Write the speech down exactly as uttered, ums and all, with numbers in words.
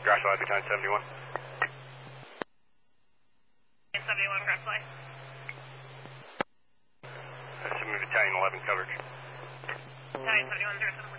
Crash Flight, Battalion seventy-one. seventy-one, Crash Flight. Assuming Battalion eleven coverage. Battalion seventy-one, zero seven.